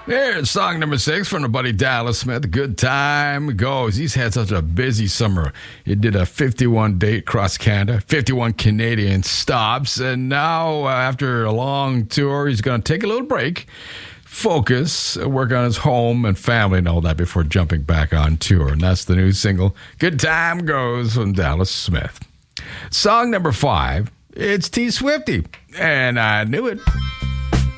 Here's song number 6 from the buddy Dallas Smith. Good time goes. He's had such a busy summer. He did a 51 date across Canada, 51 Canadian stops, and now after a long tour, he's going to take a little break, focus, work on his home and family and all that before jumping back on tour. And that's the new single, Good Time Goes, from Dallas Smith. Song number 5, it's T Swifty, and I knew it.